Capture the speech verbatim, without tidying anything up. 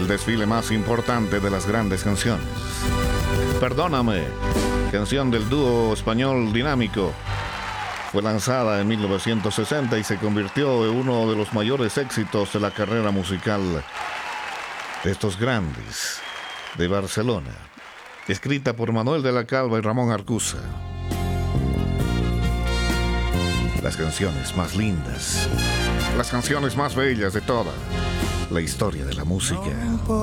desfile más importante de las grandes canciones. Perdóname, canción del dúo español Dinámico, fue lanzada en mil novecientos sesenta y se convirtió en uno de los mayores éxitos de la carrera musical de estos grandes de Barcelona. Escrita por Manuel de la Calva y Ramón Arcusa. Las canciones más lindas, las canciones más bellas de toda la historia de la música.